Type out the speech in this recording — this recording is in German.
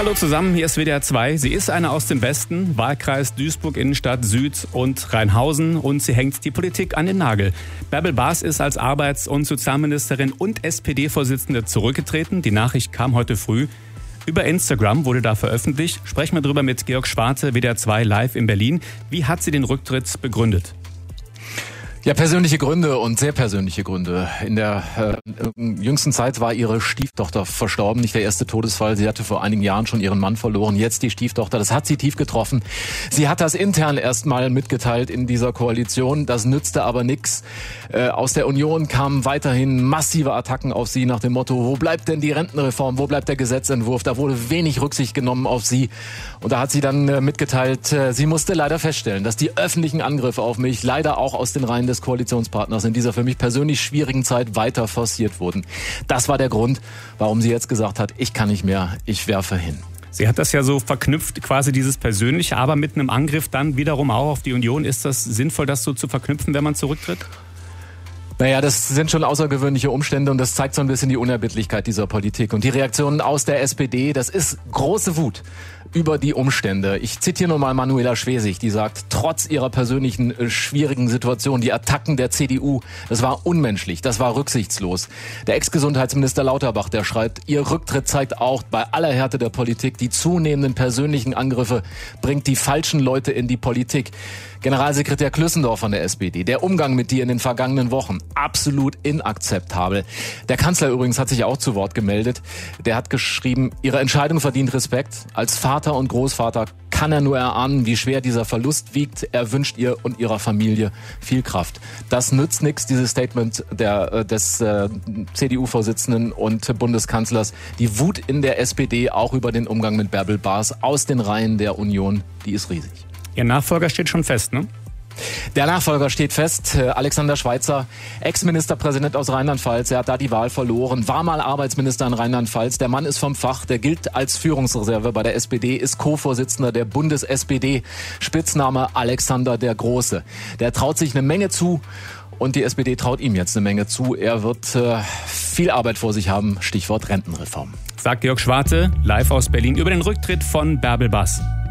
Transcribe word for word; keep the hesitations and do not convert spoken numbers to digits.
Hallo zusammen, hier ist W D R zwei. Sie ist eine aus dem Westen, Wahlkreis Duisburg, Innenstadt Süd und Rheinhausen, und sie hängt die Politik an den Nagel. Bärbel Baas ist als Arbeits- und Sozialministerin und S P D-Vorsitzende zurückgetreten. Die Nachricht kam heute früh. Über Instagram wurde da veröffentlicht. Sprechen wir drüber mit Georg Schwarte, W D R zwei live in Berlin. Wie hat sie den Rücktritt begründet? Ja, persönliche Gründe und sehr persönliche Gründe. In der äh, jüngsten Zeit war ihre Stieftochter verstorben, nicht der erste Todesfall. Sie hatte vor einigen Jahren schon ihren Mann verloren, jetzt die Stieftochter. Das hat sie tief getroffen. Sie hat das intern erstmal mitgeteilt in dieser Koalition. Das nützte aber nichts. Äh, aus der Union kamen weiterhin massive Attacken auf sie nach dem Motto, wo bleibt denn die Rentenreform, wo bleibt der Gesetzentwurf? Da wurde wenig Rücksicht genommen auf sie. Und da hat sie dann äh, mitgeteilt, äh, sie musste leider feststellen, dass die öffentlichen Angriffe auf mich leider auch aus den Reihen des Koalitionspartners in dieser für mich persönlich schwierigen Zeit weiter forciert wurden. Das war der Grund, warum sie jetzt gesagt hat, ich kann nicht mehr, ich werfe hin. Sie hat das ja so verknüpft, quasi dieses Persönliche, aber mit einem Angriff dann wiederum auch auf die Union. Ist das sinnvoll, das so zu verknüpfen, wenn man zurücktritt? Naja, das sind schon außergewöhnliche Umstände und das zeigt so ein bisschen die Unerbittlichkeit dieser Politik. Und die Reaktionen aus der S P D, das ist große Wut über die Umstände. Ich zitiere nur mal Manuela Schwesig, die sagt, trotz ihrer persönlichen äh, schwierigen Situation, die Attacken der C D U, das war unmenschlich, das war rücksichtslos. Der Ex-Gesundheitsminister Lauterbach, der schreibt, ihr Rücktritt zeigt auch bei aller Härte der Politik, die zunehmenden persönlichen Angriffe bringt die falschen Leute in die Politik. Generalsekretär Klüssendorf von der S P D, der Umgang mit dir in den vergangenen Wochen, absolut inakzeptabel. Der Kanzler übrigens hat sich auch zu Wort gemeldet. Der hat geschrieben, ihre Entscheidung verdient Respekt. Als Vater und Großvater kann er nur erahnen, wie schwer dieser Verlust wiegt. Er wünscht ihr und ihrer Familie viel Kraft. Das nützt nichts, dieses Statement der, des äh, C D U-Vorsitzenden und Bundeskanzlers. Die Wut in der S P D, auch über den Umgang mit Bärbel Baas aus den Reihen der Union, die ist riesig. Ihr Nachfolger steht schon fest, ne? Der Nachfolger steht fest, Alexander Schweitzer, Ex-Ministerpräsident aus Rheinland-Pfalz. Er hat da die Wahl verloren, war mal Arbeitsminister in Rheinland-Pfalz. Der Mann ist vom Fach, der gilt als Führungsreserve bei der S P D, ist Co-Vorsitzender der Bundes-S P D, Spitzname Alexander der Große. Der traut sich eine Menge zu und die S P D traut ihm jetzt eine Menge zu. Er wird äh, viel Arbeit vor sich haben, Stichwort Rentenreform. Sagt Georg Schwarte, live aus Berlin, über den Rücktritt von Bärbel Baas.